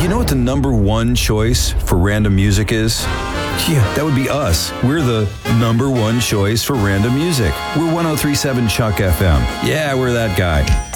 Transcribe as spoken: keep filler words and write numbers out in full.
You know what the number one choice for random music is? Yeah, that would be us. We're the number one choice for random music. We're one oh three point seven Chuck F M. Yeah, we're that guy.